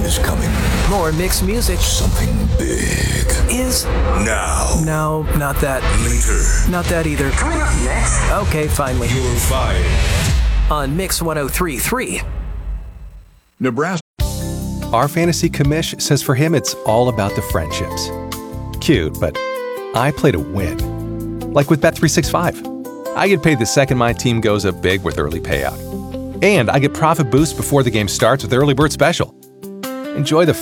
is coming. More mixed music. Something big. Is. Now. No, not that. Later. Not that either. Coming up next. Okay, finally. You're fired. On Mix 103.3. Nebraska. Our fantasy commish says for him it's all about the friendships. Cute, but I play to win. Like with Bet365. I get paid the second my team goes up big with early payout. And I get profit boost before the game starts with Early Bird Special. Enjoy the